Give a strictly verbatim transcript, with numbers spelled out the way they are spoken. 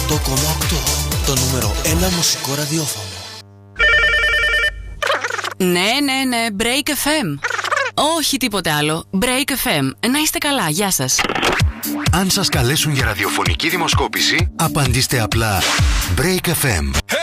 οκτώ κόμμα οκτώ, το νούμερο ένα μουσικό ραδιόφωνο. Ναι, ναι, ναι, Break εφ εμ. Όχι τίποτε άλλο. Break εφ εμ. Να είστε καλά, γεια σας. Αν σας καλέσουν για ραδιοφωνική δημοσκόπηση, απαντήστε απλά Break εφ εμ.